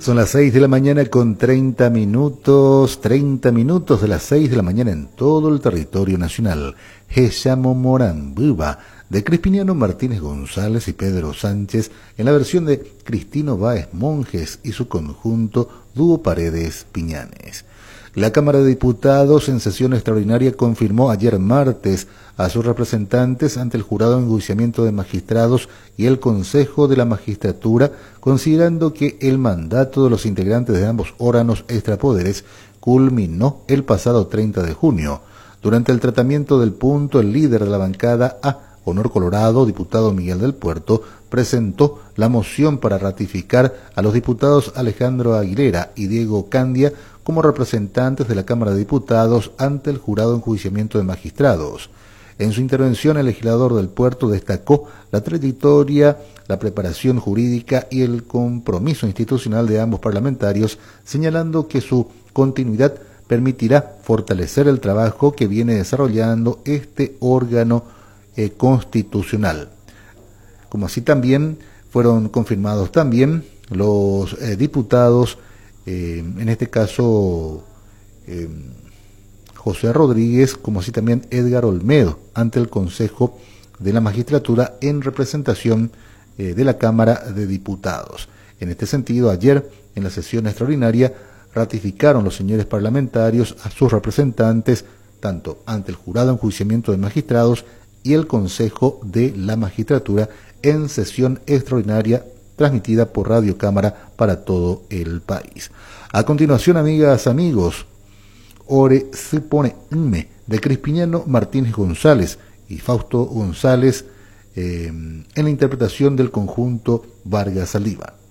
Son las 6 de la mañana con 30 minutos de las 6 de la mañana en todo el territorio nacional. Gesamo Morán Buba, de Crispiniano Martínez González y Pedro Sánchez, en la versión de Cristino Báez Monjes y su conjunto Dúo Paredes Piñanes. La Cámara de Diputados, en sesión extraordinaria, confirmó ayer martes a sus representantes ante el Jurado de Enjuiciamiento de Magistrados y el Consejo de la Magistratura, considerando que el mandato de los integrantes de ambos órganos extrapoderes culminó el pasado 30 de junio. Durante el tratamiento del punto, el líder de la bancada A, Honor Colorado, diputado Miguel del Puerto, presentó la moción para ratificar a los diputados Alejandro Aguilera y Diego Candia como representantes de la Cámara de Diputados ante el Jurado de Enjuiciamiento de Magistrados. En su intervención, el legislador del Puerto destacó la trayectoria, la preparación jurídica y el compromiso institucional de ambos parlamentarios, señalando que su continuidad permitirá fortalecer el trabajo que viene desarrollando este órgano constitucional. Como así también fueron confirmados también los diputados, en este caso José Rodríguez, como así también Edgar Olmedo, ante el Consejo de la Magistratura en representación de la Cámara de Diputados. En este sentido, ayer, en la sesión extraordinaria, ratificaron los señores parlamentarios a sus representantes, tanto ante el Jurado de Enjuiciamiento de Magistrados y el Consejo de la Magistratura, en sesión extraordinaria transmitida por Radio Cámara para todo el país. A continuación, amigas, amigos, Ore se pone me de Crispiniano Martínez González y Fausto González en la interpretación del conjunto Vargas Saliva.